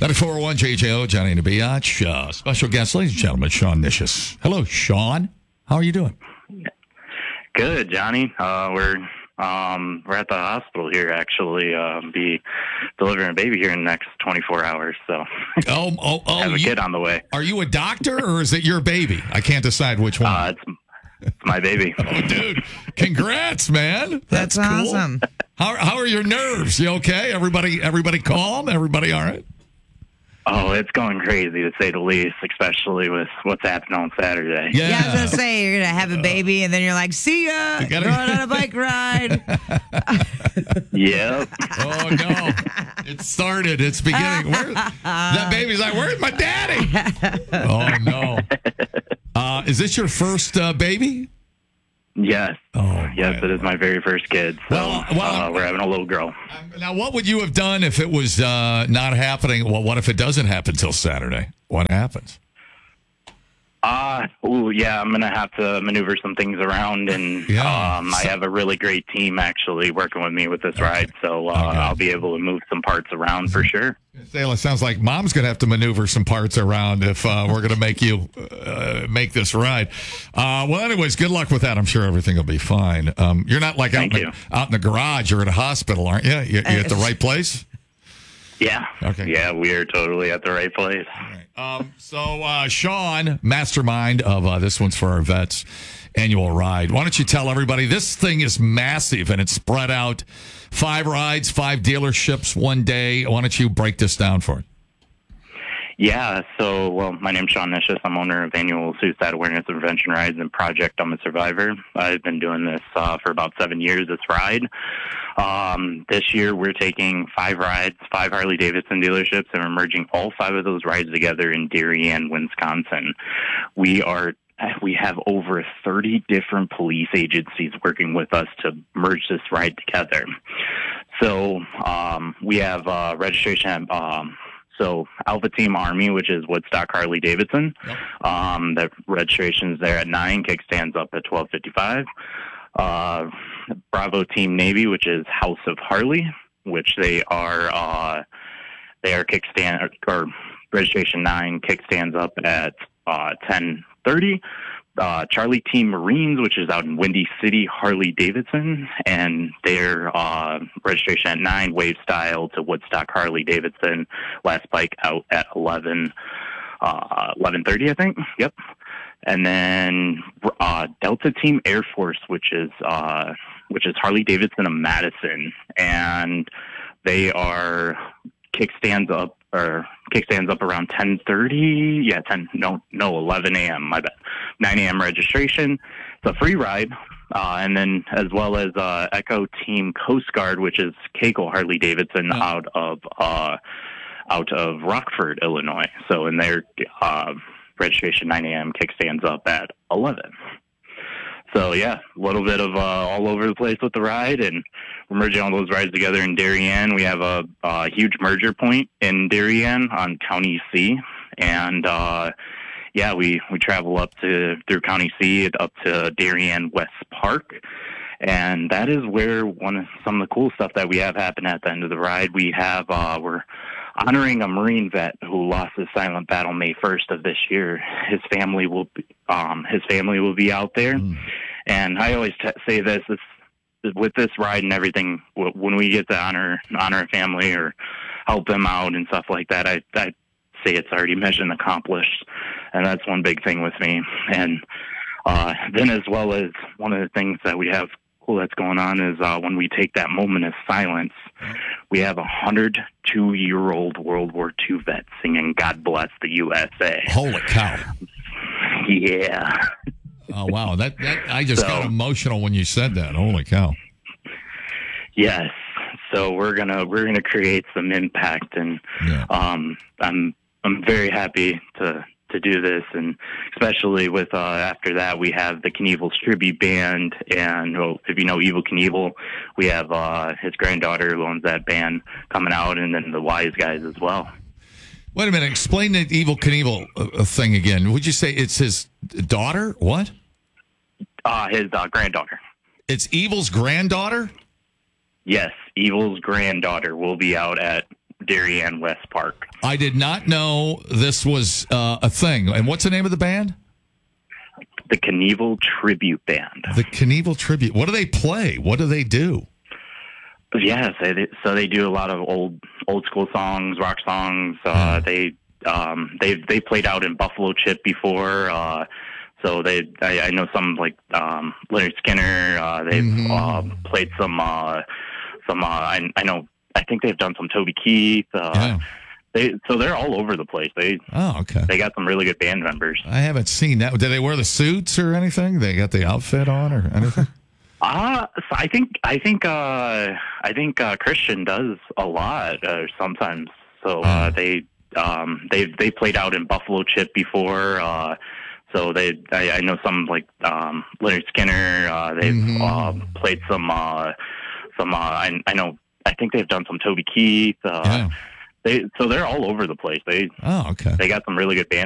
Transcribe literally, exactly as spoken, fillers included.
ninety-four point one J J O, Johnny and the Biatch. Uh, special guest, ladies and gentlemen, Sean Nicias. Hello, Sean. How are you doing? Good, Johnny. Uh, we're um, we're at the hospital here, actually. Uh, be delivering a baby here in the next twenty-four hours. So, oh, oh, oh, have a you, kid on the way. Are you a doctor or is it your baby? I can't decide which one. Uh, it's, it's my baby. Oh, dude! Congrats, man. That's, That's cool. awesome. How how are your nerves? You okay? Everybody everybody calm? Everybody all right? Oh, it's going crazy, to say the least, especially with what's happening on Saturday. Yeah, yeah I was going to say, you're going to have a baby, and then you're like, see ya, You gotta- going on a bike ride. Yep. Oh, no. It started. It's beginning. Where, that baby's like, where's my daddy? Oh, no. Uh, is this your first uh, baby? Yes. Oh, yes, man. it is my very first kid. So Well, well, uh, we're having a little girl. Now, what would you have done if it was uh, not happening? Well, what if it doesn't happen till Saturday? What happens? Uh, ooh, yeah, I'm going to have to maneuver some things around, and Yeah. um, I have a really great team actually working with me with this Okay. ride, so uh, Okay. I'll be able to move some parts around for sure. It sounds like Mom's going to have to maneuver some parts around if uh, we're going to make you uh, make this ride. Uh, well, anyways, good luck with that. I'm sure everything will be fine. Um, you're not like out in, Thank the, you. out in the garage. You're at a hospital, aren't you? You're, you're at the right place? Yeah. Okay. Yeah, we are totally at the right place. Um, so, uh, Sean, mastermind of uh, This One's for Our Vets annual ride. Why don't you tell everybody this thing is massive and it's spread out five rides, five dealerships one day. Why don't you break this down for it? Yeah, so, well, my name's Sean Nicias. I'm owner of Annual Suicide Awareness and Prevention Rides and Project I'm a Survivor. I've been doing this uh, for about seven years, this ride. Um, this year, we're taking five rides, five Harley-Davidson dealerships, and we're merging all five of those rides together in Darien, Wisconsin. We are We have over thirty different police agencies working with us to merge this ride together. So um, we have uh, registration um So Alpha Team Army, which is Woodstock Harley Davidson, Yep. um, the registration's there at nine, kickstands up at twelve fifty-five. Uh, Bravo Team Navy, which is House of Harley, which they are uh, they are kickstand or registration nine, kickstands up at uh, ten thirty. Uh, Charlie Team Marines, which is out in Windy City, Harley Davidson, and their uh, registration at nine, Wave Style to Woodstock Harley Davidson. Last bike out at eleven, uh, eleven thirty, I think. Yep. And then uh, Delta Team Air Force, which is uh, which is Harley Davidson of Madison, and they are kickstands up or kickstands up around ten thirty. Yeah, ten. No, no, eleven a.m. My bad. nine a.m. registration. It's a free ride, uh, and then as well as uh, Echo Team Coast Guard, which is Keiko Harley Davidson Yeah. out of uh, out of Rockford, Illinois. So in their uh, registration nine a.m. kickstands up at eleven. So, yeah, a little bit of uh, all over the place with the ride, and we're merging all those rides together in Darien. We have a, a huge merger point in Darien on County C, and, uh, yeah, we, we travel up to through County C up to Darien West Park, and that is where one of some of the cool stuff that we have happen at the end of the ride. We have, uh, we're honoring a Marine vet who lost his silent battle May first of this year. His family will be, um, his family will be out there. Mm. And I always t- say this, this, with this ride and everything, w- when we get to honor, honor a family or help them out and stuff like that, I, I say it's already mission accomplished. And that's one big thing with me. And, uh, then as well as one of the things that we have cool that's going on is uh, when we take that moment of silence, we have a one hundred two year old World War Two vet singing God Bless the U S A. Holy cow. Yeah. Oh, wow. That, that I just So- got emotional when you said that. Holy cow. Yes. So we're gonna we're gonna create some impact, and Yeah. um, I'm I'm very happy to to do this, and especially with uh, after that we have the Knievel's tribute band, and well, if you know Evel Knievel, we have uh, his granddaughter who owns that band coming out, and then the Wise Guys as well. Wait a minute. Explain the Evel Knievel uh, thing again. Would you say it's his daughter? What? Uh, his uh, granddaughter. It's Evel's granddaughter? Yes, Evel's granddaughter will be out at Darien West Park. I did not know this was uh, a thing. And what's the name of the band? The Knievel Tribute Band. The Knievel Tribute. What do they play? What do they do? Yes, they, so they do a lot of old old school songs, rock songs. Uh, Hmm. They um, they they played out in Buffalo Chip before. Uh, so they I, I know some like um, Leonard Skinner. Uh, they've Mhm. uh, played some uh, some. Uh, I, I know. I think they've done some Toby Keith. Uh, Yeah. They so they're all over the place. They Oh, okay. they got some really good band members. I haven't seen that. Did they wear the suits or anything? They got the outfit on or anything? Uh, so I think I think uh, I think uh, Christian does a lot uh, sometimes. So uh, they um, they they played out in Buffalo Chip before. Uh, so they I, I know some like um, Leonard Skinner. Uh, they've Mhm. uh, played some uh, some. Uh, I, I know. I think they've done some Toby Keith. Uh, Yeah. They so they're all over the place. They Oh, okay. they got some really good band